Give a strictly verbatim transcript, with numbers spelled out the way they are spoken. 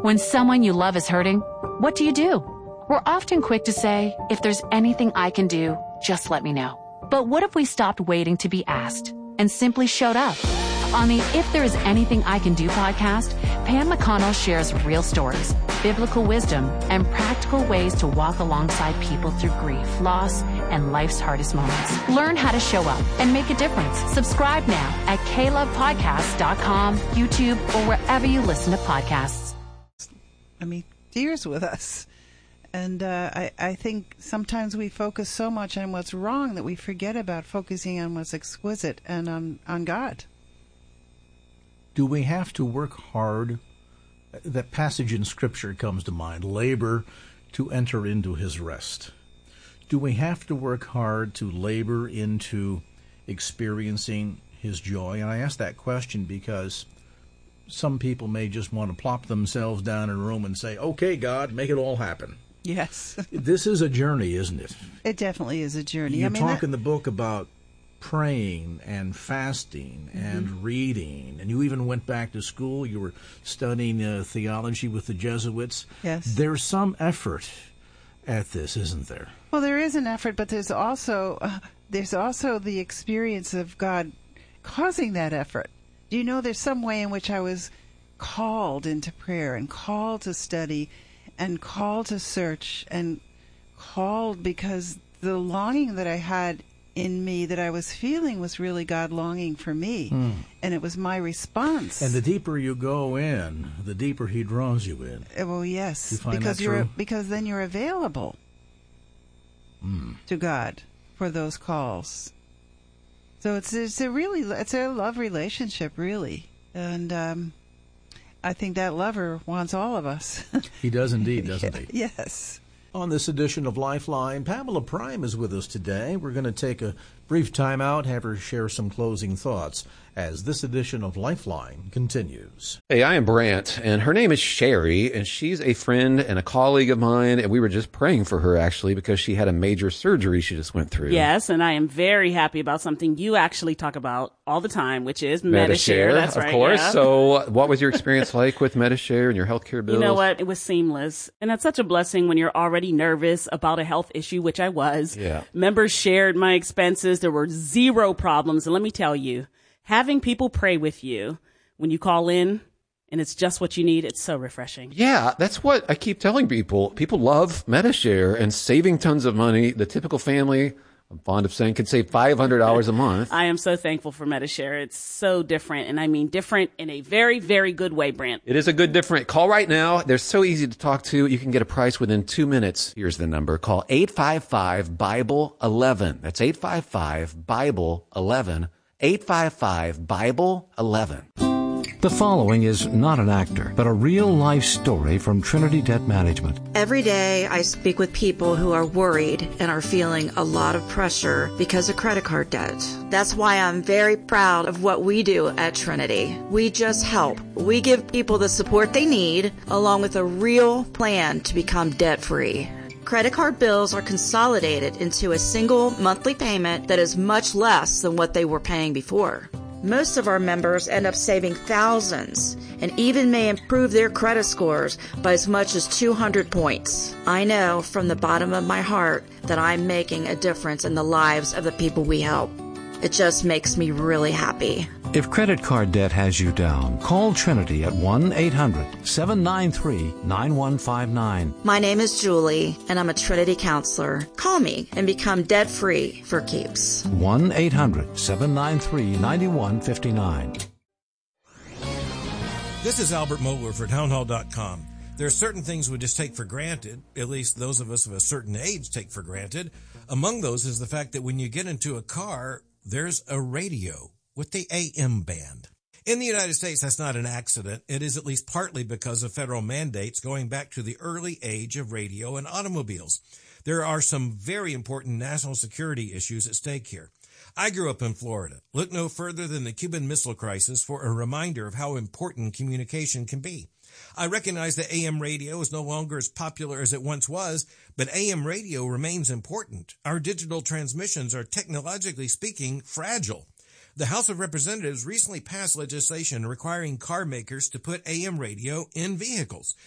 When someone you love is hurting, what do you do? We're often quick to say, if there's anything I can do, just let me know. But what if we stopped waiting to be asked and simply showed up? On the If There Is Anything I Can Do podcast, Pam McConnell shares real stories, biblical wisdom, and practical ways to walk alongside people through grief, loss, and life's hardest moments. Learn how to show up and make a difference. Subscribe now at k love podcast dot com, YouTube, or wherever you listen to podcasts. I mean, tears with us. And uh, I, I think sometimes we focus so much on what's wrong that we forget about focusing on what's exquisite and on, on God. Do we have to work hard? That passage in Scripture comes to mind, labor to enter into his rest. Do we have to work hard to labor into experiencing his joy? And I ask that question because some people may just want to plop themselves down in a room and say, okay, God, make it all happen. Yes. This is a journey, isn't it? It definitely is a journey. You I mean, talk that... in the book about praying and fasting and mm-hmm. reading, and you even went back to school. You were studying uh, theology with the Jesuits. Yes. There's some effort at this, isn't there? Well, there is an effort, but there's also uh, there's also the experience of God causing that effort. Do you know there's some way in which I was called into prayer and called to study and called to search and called because the longing that I had in me that I was feeling was really God longing for me. Mm. And it was my response. And the deeper you go in, the deeper he draws you in. Uh, well, yes. You find because that you're true? Because then you're available mm. to God for those calls. So it's it's a really it's a love relationship, really. And um, I think that lover wants all of us. He does indeed, doesn't he? Yes. On this edition of Lifeline, Pamela Prime is with us today. We're going to take a brief time out, have her share some closing thoughts as this edition of Lifeline continues. Hey, I am Brant, and her name is Sherry, and she's a friend and a colleague of mine, and we were just praying for her, actually, because she had a major surgery she just went through. Yes, and I am very happy about something you actually talk about all the time, which is Medi-Share. Medi-Share. That's of right, course. yeah. So what was your experience like with Medi-Share and your healthcare bills? You know what? It was seamless. And that's such a blessing when you're already nervous about a health issue, which I was. Yeah. Members shared my expenses. There were zero problems. And let me tell you, having people pray with you when you call in and it's just what you need, it's so refreshing. Yeah, that's what I keep telling people. People love Medi-Share and saving tons of money. The typical family, I'm fond of saying, can save five hundred dollars a month. I am so thankful for Medi-Share. It's so different, and I mean different in a very, very good way, Brant. It is a good different. Call right now. They're so easy to talk to. You can get a price within two minutes. Here's the number. Call eight five five, Bible eleven. That's eight five five, Bible eleven. eight five five, Bible eleven. The following is not an actor, but a real-life story from Trinity Debt Management. Every day I speak with people who are worried and are feeling a lot of pressure because of credit card debt. That's why I'm very proud of what we do at Trinity. We just help. We give people the support they need, along with a real plan to become debt-free. Credit card bills are consolidated into a single monthly payment that is much less than what they were paying before. Most of our members end up saving thousands and even may improve their credit scores by as much as two hundred points. I know from the bottom of my heart that I'm making a difference in the lives of the people we help. It just makes me really happy. If credit card debt has you down, call Trinity at one eight hundred, seven nine three, nine one five nine. My name is Julie, and I'm a Trinity counselor. Call me and become debt-free for keeps. one eight hundred, seven nine three, nine one five nine. This is Albert Mohler for town hall dot com. There are certain things we just take for granted, at least those of us of a certain age take for granted. Among those is the fact that when you get into a car, there's a radio with the A M band. In the United States, that's not an accident. It is at least partly because of federal mandates going back to the early age of radio and automobiles. There are some very important national security issues at stake here. I grew up in Florida. Look no further than the Cuban Missile Crisis for a reminder of how important communication can be. I recognize that A M radio is no longer as popular as it once was, but A M radio remains important. Our digital transmissions are, technologically speaking, fragile. The House of Representatives recently passed legislation requiring car makers to put A M radio in vehicles.